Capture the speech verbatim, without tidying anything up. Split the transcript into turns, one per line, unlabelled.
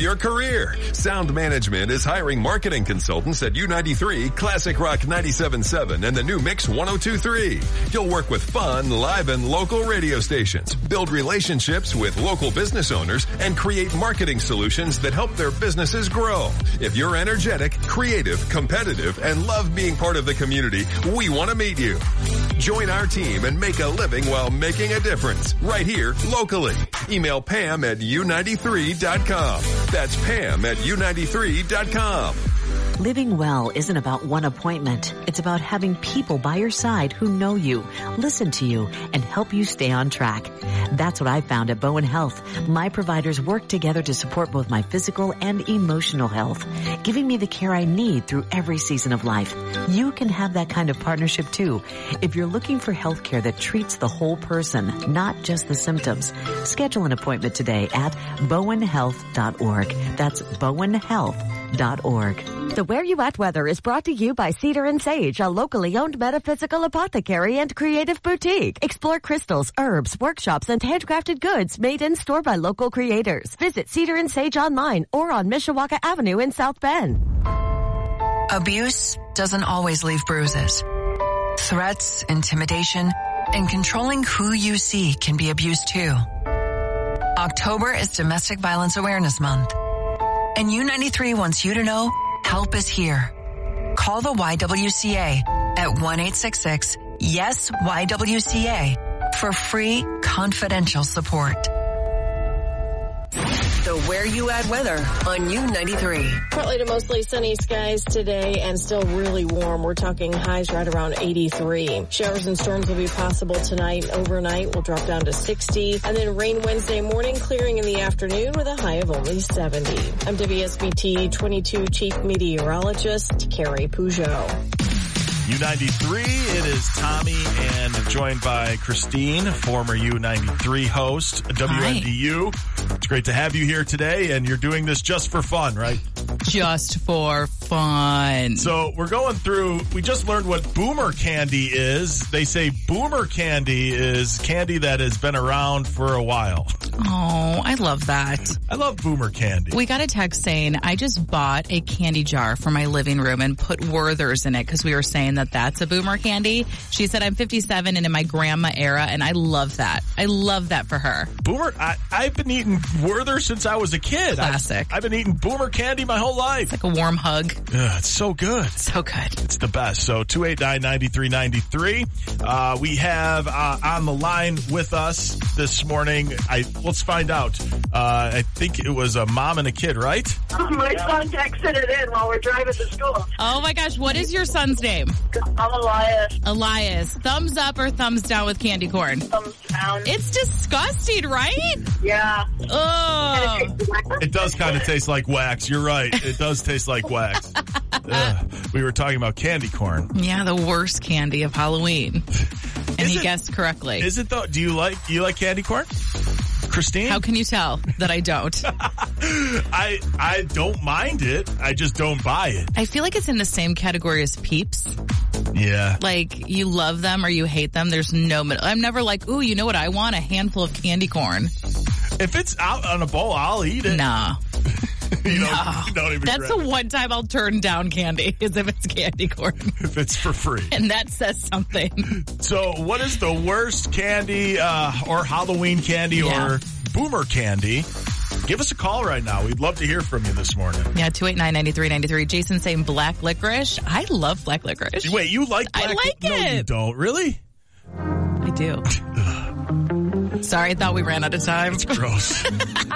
your career. Sound Management is hiring marketing consultants at U ninety-three, Classic Rock ninety-seven point seven, and the new Mix one oh two point three. You'll work with fun, live, and local radio stations, build relationships with local business owners, and create marketing solutions that help their businesses grow. If you're energetic, creative, competitive, and love being part of the community, we want to meet you. Join our team and make a living while making a difference right here locally. Email Pam at U ninety-three dot com. That's Pam at U ninety-three dot com.
Living well isn't about one appointment. It's about having people by your side who know you, listen to you, and help you stay on track. That's what I found at Bowen Health. My providers work together to support both my physical and emotional health, giving me the care I need through every season of life. You can have that kind of partnership too. If you're looking for health care that treats the whole person, not just the symptoms, schedule an appointment today at bowen health dot org. That's bowen health dot org.
The Where You At weather is brought to you by Cedar and Sage, a locally owned metaphysical apothecary and creative boutique. Explore crystals, herbs, workshops, and handcrafted goods made in store by local creators. Visit Cedar and Sage online or on Mishawaka Avenue in South Bend.
Abuse doesn't always leave bruises. Threats, intimidation, and controlling who you see can be abuse too. October is Domestic Violence Awareness Month. And U ninety-three wants you to know help is here. Call the Y W C A at one eight six six yes Y W C A for free confidential support.
The Where You At weather on U ninety-three.
Partly to mostly sunny skies today and still really warm. We're talking highs right around eighty-three. Showers and storms will be possible tonight. Overnight will drop down to sixty. And then rain Wednesday morning, clearing in the afternoon with a high of only seventy. I'm W S B T twenty-two Chief Meteorologist Carrie Peugeot.
U ninety-three, it is Tommy and joined by Christine, former U ninety-three host, W N D U. Hi. It's great to have you here today, and you're doing this just for fun, right?
Just for fun.
So we're going through, we just learned what boomer candy is. They say boomer candy is candy that has been around for a while.
Oh, I love that.
I love boomer candy.
We got a text saying, I just bought a candy jar for my living room and put Werther's in it because we were saying that that's a boomer candy. She said, I'm fifty-seven and in my grandma era, and I love that. I love that for her.
Boomer, I, I've been eating Werther since I was a kid.
Classic.
I've, I've been eating boomer candy my whole life.
It's like a warm hug.
Ugh, it's so good.
So good.
It's the best. So two eight nine, nine three nine three. Uh, we have uh, on the line with us this morning, I let's find out. Uh, I think it was a mom and a kid, right?
My son texted it in while we're driving to school.
Oh my gosh, what is your son's name?
I'm Elias.
Elias. Thumbs up or thumbs down with candy corn?
Thumbs down.
It's disgusting, right?
Yeah.
Oh.
It does kind of taste like wax. You're right. It does taste like wax. Ugh. We were talking about candy corn.
Yeah, the worst candy of Halloween. And
Is
he
it,
guessed correctly.
Is it though? Do you like do you like candy corn? Christine?
How can you tell that I don't?
I I don't mind it. I just don't buy it.
I feel like it's in the same category as Peeps.
Yeah.
Like, you love them or you hate them. There's no middle. I'm never like, ooh, you know what I want? A handful of candy corn.
If it's out on a bowl, I'll eat it.
Nah.
you
no.
don't, you don't even
That's the
it.
one time I'll turn down candy, is if it's candy corn.
If it's for free.
And that says something.
So what is the worst candy uh, or Halloween candy
yeah.
or boomer candy? Give us a call right now. We'd love to hear from you this morning.
Yeah, two eight nine, nine three nine three. Jason saying black licorice. I love black licorice.
Wait, you like black
I like
li-
it.
No, you don't. Really?
I do. Sorry, I thought we ran out of time.
It's gross.